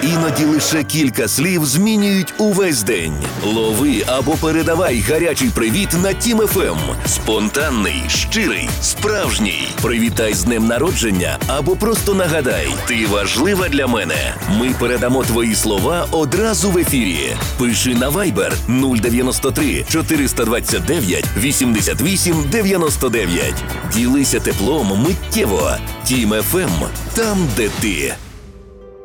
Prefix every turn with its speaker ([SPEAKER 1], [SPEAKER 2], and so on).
[SPEAKER 1] Іноді лише кілька слів змінюють увесь день. Лови або передавай гарячий привіт на Тім ФМ. Спонтанний, щирий, справжній. Привітай з днем народження або просто нагадай, ти важлива для мене. Ми передамо твої слова одразу в ефірі. Пиши на Viber 093 429 88 99. Ділися теплом миттєво. Тім ФМ – там, де ти.